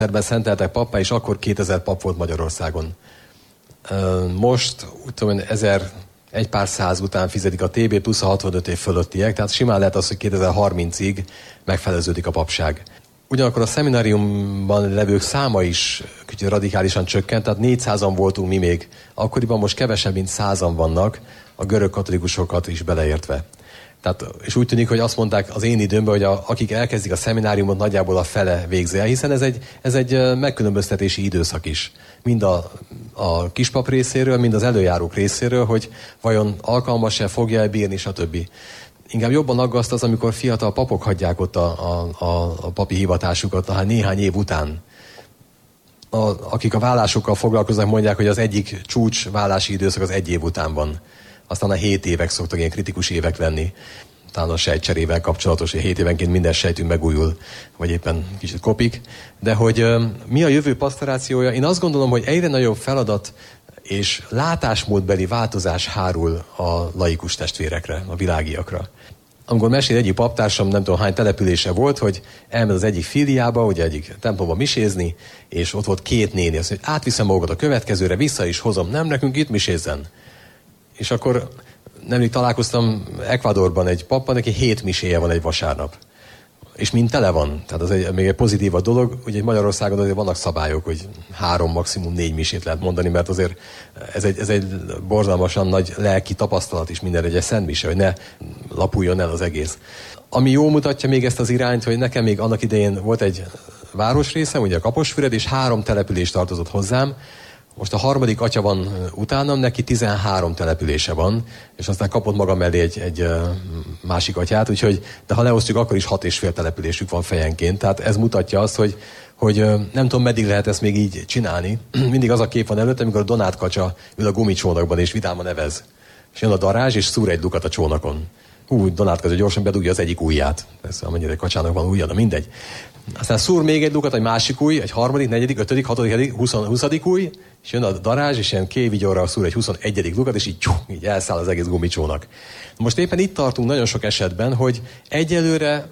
2000-ben szenteltek pappá, és akkor 2000 pap volt Magyarországon. Most, úgy tudom, 1000, egy pár száz után fizetik a TB plusz a 65 év fölöttiek, tehát simán lehet az, hogy 2030-ig megfeleződik a papság. Ugyanakkor a szemináriumban levők száma is kicsit radikálisan csökkent, tehát 400-an voltunk mi még. Akkoriban most kevesebb, mint 100-an vannak, a görög katolikusokat is beleértve. Tehát, és úgy tűnik, hogy azt mondták az én időmben, hogy akik elkezdik a szemináriumot, nagyjából a fele végzi el, hiszen ez egy megkülönböztetési időszak is. Mind a kispap részéről, mind az előjárók részéről, hogy vajon alkalmas-e, fogja-e bírni, stb. Inkább jobban aggaszt az, amikor fiatal papok hagyják ott a papi hivatásukat néhány év után. Akik a vállásokkal foglalkoznak, mondják, hogy az egyik csúcs vállási időszak az 1 év után van. Aztán a 7 évek szoktak ilyen kritikus évek lenni. Talán a sejtcserével kapcsolatos, hogy 7 évenként minden sejtünk megújul, vagy éppen kicsit kopik. De hogy mi a jövő pasztorációja? Én azt gondolom, hogy egyre nagyobb feladat és látásmódbeli változás hárul a laikus testvérekre, a világiakra. Amikor mesél egyik paptársam, nem tudom hány települése volt, hogy elment az egyik filiába, ugye egyik templomba misézni, és ott volt 2 néni, azt mondja, hogy átviszem magukat a következőre, vissza is hozom, nem nekünk itt misézzen. És akkor nemrég találkoztam Ecuadorban egy pappal, neki 7 miséje van egy vasárnap. És mind tele van. Tehát az még egy pozitív a dolog. Ugye Magyarországon azért vannak szabályok, hogy 3, maximum 4 misét lehet mondani, mert azért ez egy borzalmasan nagy lelki tapasztalat is minden egy szent mise, hogy ne lapuljon el az egész. Ami jól mutatja még ezt az irányt, hogy nekem még annak idején volt egy városrészem, ugye a Kaposfüred, és 3 település tartozott hozzám. Most a 3. atya van utánam, neki 13 települése van, és aztán kapott maga mellé egy másik atyát, úgyhogy, de ha leosztjuk, akkor is 6,5 településük van fejenként. Tehát ez mutatja azt, hogy nem tudom, meddig lehet ezt még így csinálni. Mindig az a kép van előtt, amikor a Donát kacsa ül a gumicsónakban, és vidáman nevez. És jön a darázs, és szúr egy lukat a csónakon. Donát kacsa gyorsan bedugja az egyik ujját. Persze, amennyire egy kacsának van ujja, de mindegy. Aztán szúr még egy lukat, egy másik új, egy 3., 4., 5., 6., 7., 20. új, és jön a darázs, és ilyen kévigyorral szúr egy 21. lukat, és így elszáll az egész gumicsónak. Most éppen itt tartunk nagyon sok esetben, hogy egyelőre,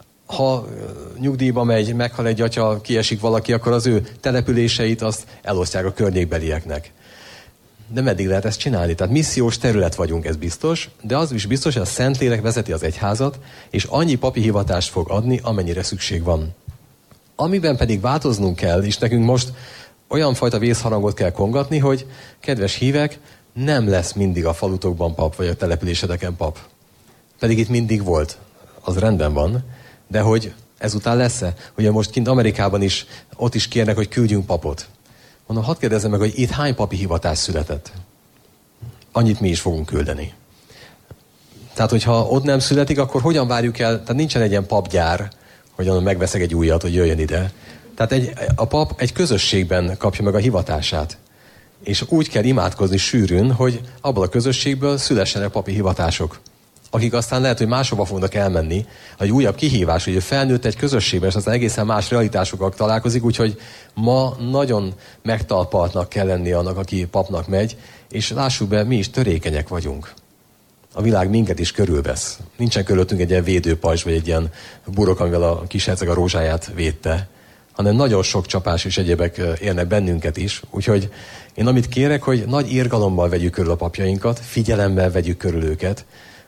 ha nyugdíjba megy, meghal egy atya, kiesik valaki, akkor az ő településeit azt elosztják a környékbelieknek. De meddig lehet ezt csinálni? Tehát missziós terület vagyunk, ez biztos, de az is biztos, hogy a Szentlélek vezeti az egyházat, és annyi papi hivatást fog adni, amennyire szükség van. Amiben pedig változnunk kell, és nekünk most olyan fajta vészharangot kell kongatni, hogy kedves hívek, nem lesz mindig a falutokban pap, vagy a településedeken pap. Pedig itt mindig volt. Az rendben van, de hogy ezután lesz-e? Ugye most kint Amerikában is, ott is kérnek, hogy küldjünk papot. Mondom, hadd kérdezzem meg, hogy itt hány papi hivatás született? Annyit mi is fogunk küldeni. Tehát, hogyha ott nem születik, akkor hogyan várjuk el? Tehát nincsen egy ilyen papgyár, hogy megveszek egy újat, hogy jöjjön ide. Tehát a pap egy közösségben kapja meg a hivatását. És úgy kell imádkozni sűrűn, hogy abból a közösségből szülessenek papi hivatások. Akik aztán lehet, hogy máshova fognak elmenni, egy újabb kihívás, hogy felnőtt egy közösségben, és aztán egészen más realitásokkal találkozik, úgyhogy ma nagyon megtalpaltnak kell lenni annak, aki papnak megy, és lássuk be, mi is törékenyek vagyunk. A világ minket is körülvesz. Nincsen körülöttünk egy ilyen védőpajzs, vagy egy ilyen burok, amivel a kisherceg a rózsáját védte, hanem nagyon sok csapás és egyébek érnek bennünket is. Úgyhogy én amit kérek, hogy nagy irgalommal vegyük körül a papjainkat, figyelemmel vegyük körül őket.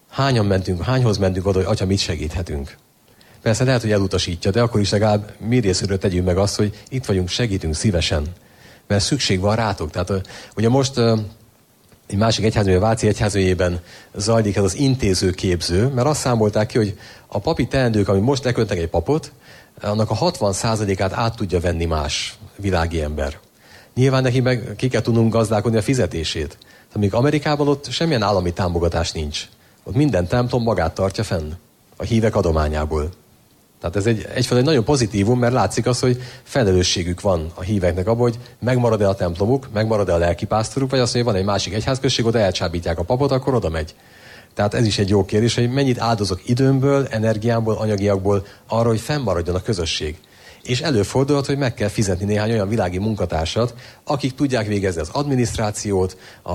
Hányhoz mentünk oda, hogy atya, mit segíthetünk? Persze lehet, hogy elutasítja, de akkor is legalább mi részéről tegyünk meg azt, hogy itt vagyunk, segítünk szívesen. Mert szükség van rátok. Tehát ugye most egy másik egyházműve, a Váci egyházművében zajlik ez az intézőképző, mert azt számolták ki, hogy a papi teendők, ami most lekötnek egy papot, annak a 60%-át át tudja venni más világi ember. Nyilván neki meg ki kell tudnunk gazdálkodni a fizetését. Amíg Amerikában ott semmilyen állami támogatás nincs. Ott minden templom magát tartja fenn a hívek adományából. Tehát ez egyfajta egy nagyon pozitívum, mert látszik az, hogy felelősségük van a híveknek abban, hogy megmarad-e a templomuk, megmarad-e a lelkipásztoruk, vagy az, hogy van egy másik egyházközség, oda elcsábítják a papot, akkor oda megy. Tehát ez is egy jó kérdés, hogy mennyit áldozok időmből, energiámból, anyagiakból arra, hogy fennmaradjon a közösség. És előfordulhat, hogy meg kell fizetni néhány olyan világi munkatársat, akik tudják végezni az adminisztrációt,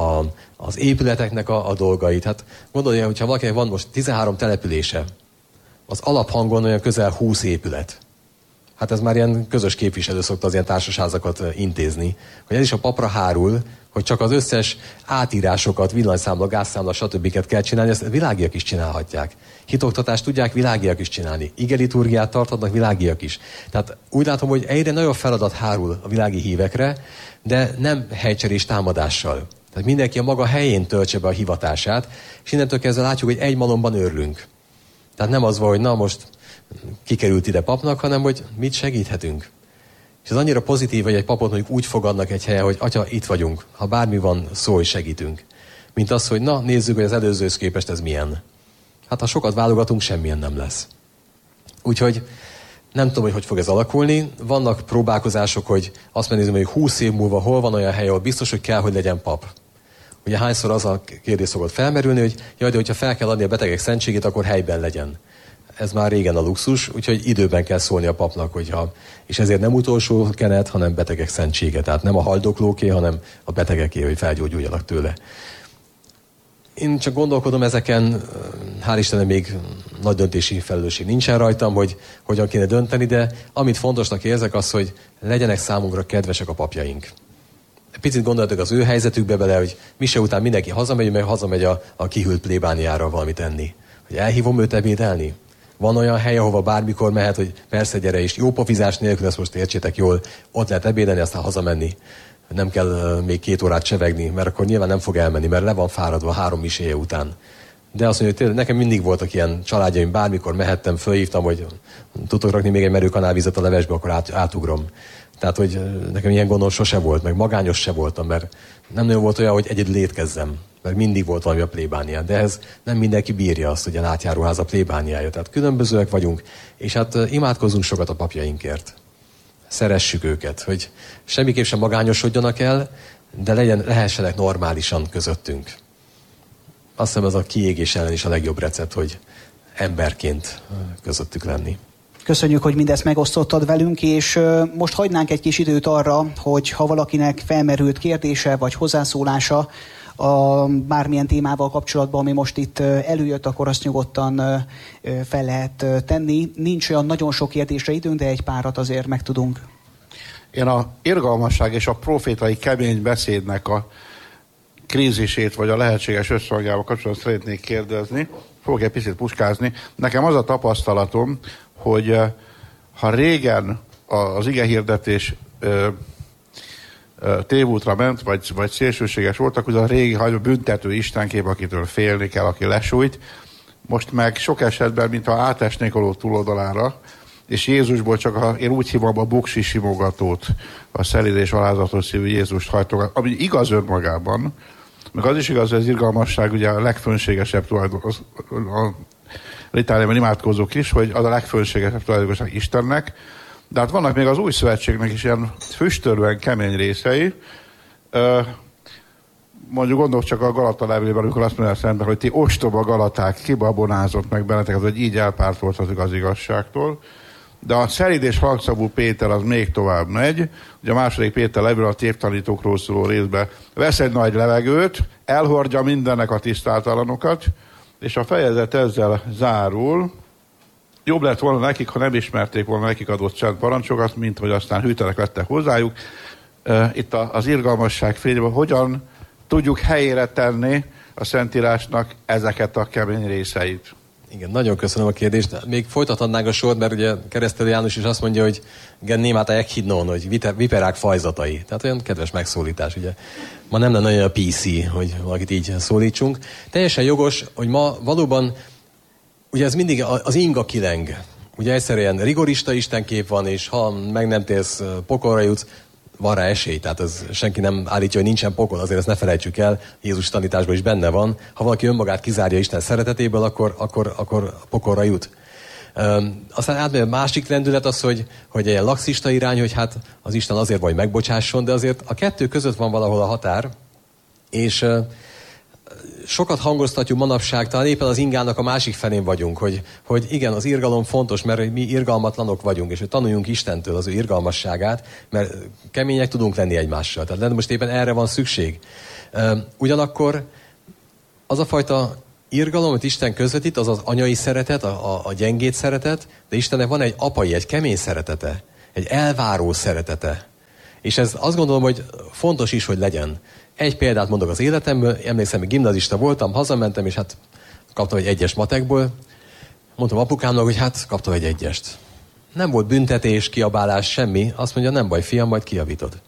az épületeknek a dolgait. Hát gondolja, hogyha valakinek van most 13 települése, az alaphangon olyan közel 20 épület. Hát ez már ilyen közös képviselő szokta az ilyen társasházakat intézni, hogy ez is a papra hárul, hogy csak az összes átírásokat, villanyszámla, gázszámla, stb. Kell csinálni, ezt világiak is csinálhatják. Hitoktatást tudják világiak is csinálni. Igeliturgiát tarthatnak világiak is. Tehát úgy látom, hogy egyre nagyobb feladat hárul a világi hívekre, de nem helycserés támadással. Tehát mindenki a maga helyén töltse be a hivatását, és innentől kezdve látjuk, hogy egy malomban őrlünk. Tehát nem az van, hogy na most kikerült ide papnak, hanem hogy mit segíthetünk. És ez annyira pozitív, hogy egy papot mondjuk úgy fogadnak egy helyen, hogy atya, itt vagyunk, ha bármi van, szólj, segítünk. Mint az, hogy na, nézzük, hogy az előzőhöz képest ez milyen. Hát ha sokat válogatunk, semmilyen nem lesz. Úgyhogy nem tudom, hogy fog ez alakulni. Vannak próbálkozások, hogy azt megnézem, hogy 20 év múlva hol van olyan hely, ahol biztos, hogy kell, hogy legyen pap. Ugye hányszor az a kérdés szokott felmerülni, hogy jaj, de hogyha fel kell adni a betegek szentségét, akkor helyben legyen. Ez már régen a luxus, úgyhogy időben kell szólni a papnak, hogyha, és ezért nem utolsó kenet, hanem betegek szentsége. Tehát nem a haldoklóké, hanem a betegeké, hogy felgyógyuljanak tőle. Én csak gondolkodom ezeken, hál' Istennek még nagy döntési felelősség nincsen rajtam, hogy hogyan kéne dönteni, de amit fontosnak érzek az, hogy legyenek számunkra kedvesek a papjaink. Picit gondoljatok az ő helyzetükbe bele, hogy mise után mindenki hazamegy, meg hazamegy a kihűlt plébániára valamit enni. Hogy elhívom őt ebédelni? Van olyan hely, ahova bármikor mehet, hogy persze gyere is, jó pofizás nélkül, ezt most értsétek jól, ott lehet ebédelni, aztán hazamenni. Nem kell még 2 órát csevegni, mert akkor nyilván nem fog elmenni, mert le van fáradva 3 miséje után. De azt mondja, hogy tényleg, nekem mindig voltak ilyen családjaim, bármikor mehettem, fölhívtam, hogy tudtok rakni még egy merőkanálvizet a levesbe, akkor átugrom. Tehát, hogy nekem ilyen gondom sose volt, meg magányos se voltam, mert nem nagyon volt olyan, hogy egyedül étkezzem, mert mindig volt valami a plébánián. De ez nem mindenki bírja azt, hogy ilyen átjáróház a plébániája. Tehát különbözőek vagyunk, és hát imádkozzunk sokat a papjainkért. Szeressük őket, hogy semmiképp sem magányosodjanak el, de lehessenek normálisan közöttünk. Azt hiszem, ez a kiégés ellen is a legjobb recept, hogy emberként közöttük lenni. Köszönjük, hogy mindezt megosztottad velünk, és most hagynánk egy kis időt arra, hogy ha valakinek felmerült kérdése vagy hozzászólása a bármilyen témával kapcsolatban, ami most itt előjött, akkor azt nyugodtan fel lehet tenni. Nincs olyan nagyon sok kérdésre időnk, de egy párat azért megtudunk. Én a irgalmasság és a profétai kemény beszédnek a krízisét, vagy a lehetséges összhangjával kapcsolatban szeretnék kérdezni. Fogok egy picit puskázni. Nekem az a tapasztalatom, hogy ha régen az igehirdetés tévútra ment, vagy szélsőséges volt, akkor az a régi büntető istenkép, akitől félni kell, aki lesújt. Most meg sok esetben, mintha átesnék a ló túloldalára, és Jézusból csak én úgy hívom a buksi simogatót, a szelíd és alázatos szívű Jézust hajtogat, ami igaz önmagában, meg az is igaz, hogy az irgalmasság ugye a legfönségesebb tulajdonság, a litániában imádkozók is, hogy az a legfönségesebb tulajdonság Istennek, de hát vannak még az új szövetségnek is ilyen füstölően kemény részei. Mondjuk gondolok csak a Galata levélben, amikor azt mondja szemben, hogy ti ostoba Galaták, kibabonázott meg benneteket, hogy így elpártoltatok az igazságtól. De a szelíd és halkszavú Péter az még tovább megy. Ugye a második Péter levél a tévtanítókról szóló részben vesz egy nagy levegőt, elhordja mindennek a tisztátalanokat, és a fejezet ezzel zárul. Jobb lett volna nekik, ha nem ismerték volna nekik adott szent parancsokat, mint hogy aztán hűtlenek lettek hozzájuk. Itt az irgalmasság fényében hogyan tudjuk helyére tenni a Szentírásnak ezeket a kemény részeit? Igen, nagyon köszönöm a kérdést. Még folytathatnánk a sort, mert ugye Keresztelő János is azt mondja, hogy gennémát ekhidnon, hogy viperák fajzatai. Tehát olyan kedves megszólítás, ugye. Ma nem lenne olyan a PC, hogy valakit így szólítsunk. Teljesen jogos, hogy ma valóban, ugye ez mindig az inga kileng. Ugye egyszerűen rigorista istenkép van, és ha meg nem térsz, pokolra jutsz, van rá esély, tehát ez senki nem állítja, hogy nincsen pokol, azért ezt ne felejtsük el, Jézus tanításban is benne van. Ha valaki önmagát kizárja Isten szeretetéből, akkor pokolra jut. Aztán átmegy a másik lendület az, hogy egy laxista irány, hogy hát az Isten azért van, hogy megbocsásson, de azért a kettő között van valahol a határ, és sokat hangoztatjuk manapság, talán éppen az ingának a másik felén vagyunk, hogy igen, az irgalom fontos, mert mi irgalmatlanok vagyunk, és hogy tanuljunk Istentől az ő irgalmasságát, mert kemények tudunk lenni egymással. Tehát most éppen erre van szükség. Ugyanakkor az a fajta irgalom, amit Isten közvetít, az az anyai szeretet, a gyengét szeretet, de Istennek van egy apai, egy kemény szeretete, egy elváró szeretete. És ez azt gondolom, hogy fontos is, hogy legyen. Egy példát mondok az életemből, emlékszem, hogy gimnazista voltam, hazamentem, és hát kaptam egy 1-es matekból. Mondtam apukámnak, hogy hát kaptam egy 1-est. Nem volt büntetés, kiabálás, semmi. Azt mondja, nem baj, fiam, majd kijavítod.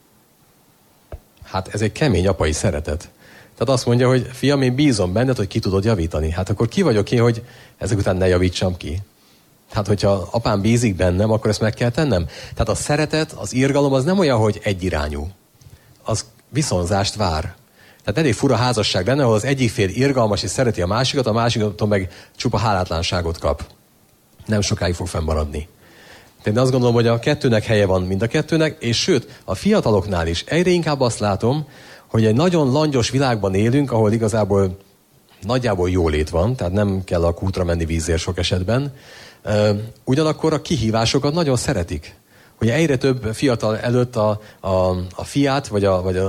Hát ez egy kemény apai szeretet. Tehát azt mondja, hogy fiam, én bízom benned, hogy ki tudod javítani. Hát akkor ki vagyok én, hogy ezek után ne javítsam ki? Hát, hogyha apám bízik bennem, akkor ezt meg kell tennem. Tehát a szeretet, az irgalom az nem olyan, hogy egyirányú. Az viszonzást vár. Tehát elég fura házasság lenne, ahol az egyik fél irgalmas és szereti a másikat, a másiktól meg csupa hálátlanságot kap. Nem sokáig fog fennmaradni. Tehát azt gondolom, hogy a kettőnek helye van mind a kettőnek, és sőt, a fiataloknál is egyre inkább azt látom, hogy egy nagyon langyos világban élünk, ahol igazából nagyjából jólét van, tehát nem kell a kútra menni vízért sok esetben. Ugyanakkor a kihívásokat nagyon szeretik. Hogy egyre több fiatal előtt a Fiat, vagy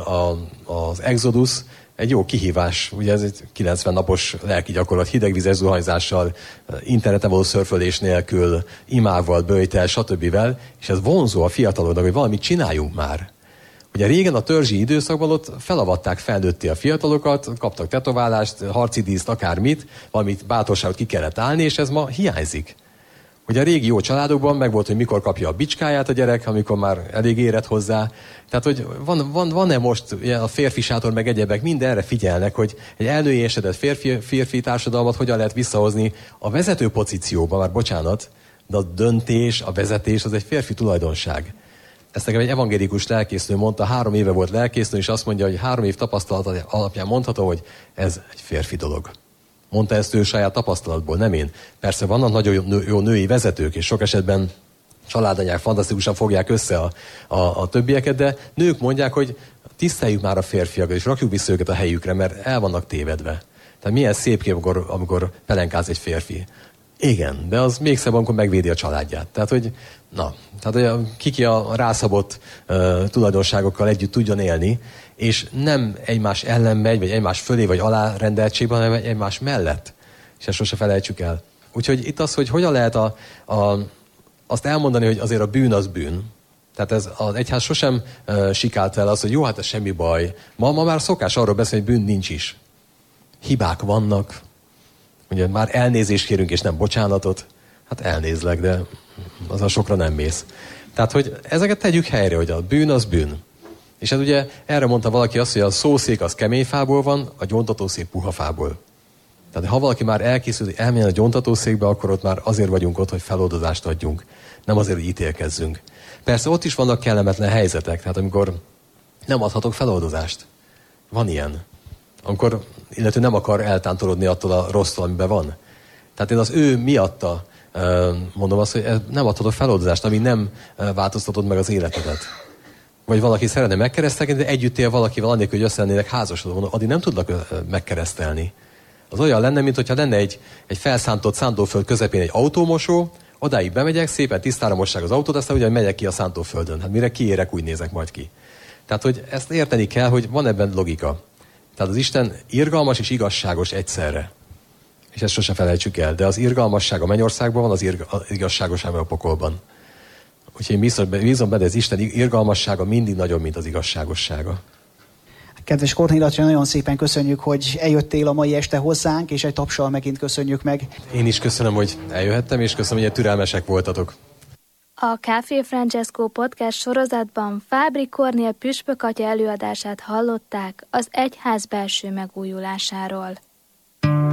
az Exodus egy jó kihívás. Ugye ez egy 90 napos lelki gyakorlat, hidegvizes zuhanyzással, interneten való szörfölés nélkül, imával, böjtel, stb. És ez vonzó a fiataloknak, hogy valamit csináljunk már. Ugye régen a törzsi időszakban ott felavatták felnőtté a fiatalokat, kaptak tetoválást, harci díszt, akármit, valamit bátorságot ki kellett állni, és ez ma hiányzik. Ugye a régi jó családokban megvolt, hogy mikor kapja a bicskáját a gyerek, amikor már elég érett hozzá. Tehát, hogy van-e most a férfi sátor, meg egyebek, mindenre figyelnek, hogy egy elnőjesedett férfi társadalmat hogyan lehet visszahozni a vezető pozícióba, már bocsánat, de a döntés, a vezetés az egy férfi tulajdonság. Ezt nekem egy evangélikus lelkésznő mondta, 3 éve volt lelkésznő, és azt mondja, hogy 3 év tapasztalat alapján mondható, hogy ez egy férfi dolog. Mondta ezt ő saját tapasztalatból, nem én. Persze vannak nagyon jó női vezetők, és sok esetben családanyák fantasztikusan fogják össze a többieket, de nők mondják, hogy tiszteljük már a férfiakat, és rakjuk vissza őket a helyükre, mert el vannak tévedve. Tehát milyen szép kép, amikor pelenkáz egy férfi. Igen, de az még szebb, amikor megvédi a családját. Tehát, hogy kiki a rászabott tulajdonságokkal együtt tudjon élni, és nem egymás ellen megy, vagy egymás fölé, vagy alárendeltségben, hanem egymás mellett. És ezt sose felejtsük el. Úgyhogy itt az, hogy hogyan lehet azt elmondani, hogy azért a bűn az bűn. Tehát ez az egyház sosem sikált el az, hogy jó, hát ez semmi baj. Ma már szokás arról beszélni, hogy bűn nincs is. Hibák vannak. Ugye már elnézést kérünk, és nem bocsánatot. Hát elnézlek, de az a sokra nem mész. Tehát, hogy ezeket tegyük helyre, hogy a bűn az bűn. És hát ugye erre mondta valaki azt, hogy a szószék az kemény fából van, a gyóntatószék puha fából. Tehát ha valaki már elkészül, hogy elmenjen a gyóntatószékbe, akkor ott már azért vagyunk ott, hogy feloldozást adjunk. Nem azért, hogy ítélkezzünk. Persze ott is vannak kellemetlen helyzetek, tehát amikor nem adhatok feloldozást. Van ilyen. Amikor illetve nem akar eltántorodni attól a rossztól, amiben van. Tehát én az ő miatta mondom azt, hogy nem adhatok feloldozást, amíg nem változtatod meg az életedet. Vagy valaki szeretne megkeresztelni, de együtt él valakivel annélkül, hogy össze lennének házasodva. Addig nem tudnak megkeresztelni. Az olyan lenne, mintha lenne egy felszántott szántóföld közepén egy autómosó, odáig bemegyek, szépen tisztára mossák az autót, aztán ugyan megyek ki a szántóföldön. Hát mire kiérek, úgy nézek majd ki. Tehát, hogy ezt érteni kell, hogy van ebben logika. Tehát az Isten irgalmas és igazságos egyszerre. És ezt sose felejtsük el. De az irgalmasság a mennyországban van, az igazságosság a pokolban. Úgyhogy én bízom benne, az Isten irgalmassága mindig nagyobb, mint az igazságossága. Kedves Kornél Attila, nagyon szépen köszönjük, hogy eljöttél a mai este hozzánk, és egy tapsal megint köszönjük meg. Én is köszönöm, hogy eljöhettem, és köszönöm, hogy türelmesek voltatok. A Café Francesco podcast sorozatban Fábri Kornél püspökatya előadását hallották az egyház belső megújulásáról.